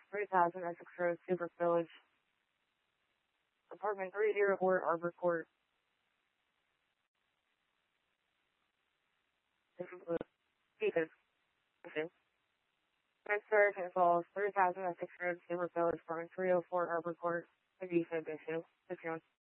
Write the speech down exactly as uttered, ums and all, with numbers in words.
three thousand Essex Road, Super Village. Apartment three oh four, Arbor Court. This is the Peaches. Next Sergeant Falls, three thousand Essex Road, Super Village, Apartment three oh four, Arbor Court. Maybe you said issue. If you want.